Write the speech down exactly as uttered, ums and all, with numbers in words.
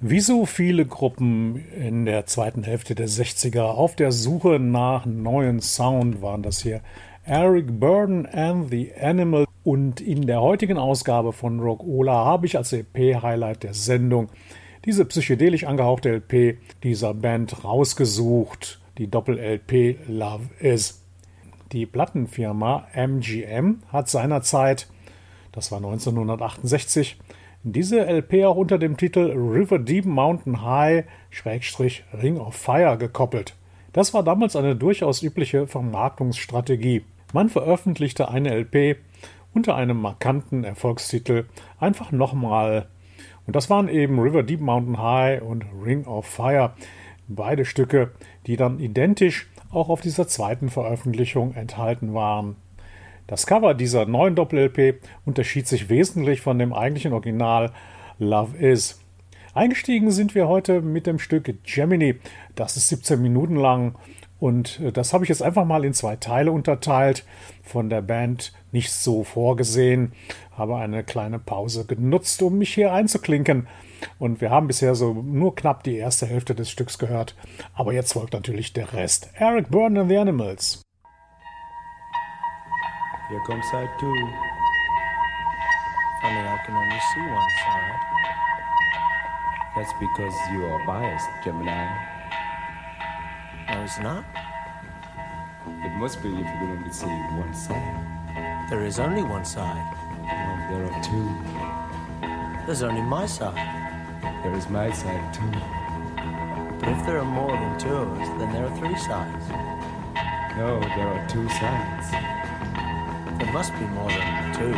Wie so viele Gruppen in der zweiten Hälfte der sechziger auf der Suche nach neuen Sound waren das hier Eric Burdon and the Animals. Und in der heutigen Ausgabe von Rockola habe ich als L P-Highlight der Sendung diese psychedelisch angehauchte L P dieser Band rausgesucht, die Doppel-L P Love Is. Die Plattenfirma M G M hat seinerzeit, das war neunzehnhundertachtundsechzig, diese L P auch unter dem Titel River Deep Mountain High – Ring of Fire gekoppelt. Das war damals eine durchaus übliche Vermarktungsstrategie. Man veröffentlichte eine L P unter einem markanten Erfolgstitel einfach nochmal. Und das waren eben River Deep Mountain High und Ring of Fire. Beide Stücke, die dann identisch auch auf dieser zweiten Veröffentlichung enthalten waren. Das Cover dieser neuen Doppel-L P unterschied sich wesentlich von dem eigentlichen Original Love Is. Eingestiegen sind wir heute mit dem Stück Gemini. Das ist siebzehn Minuten lang und das habe ich jetzt einfach mal in zwei Teile unterteilt. Von der Band nicht so vorgesehen, habe eine kleine Pause genutzt, um mich hier einzuklinken. Und wir haben bisher so nur knapp die erste Hälfte des Stücks gehört. Aber jetzt folgt natürlich der Rest. Eric Burdon and the Animals. Here comes side two. Funny, I can only see one side. That's because you are biased, Gemini. No, it's not. It must be if you can only see one side. There is only one side. No, there are two. There's only my side. There is my side too. But if there are more than two of us, then there are three sides. No, there are two sides. There must be more than two.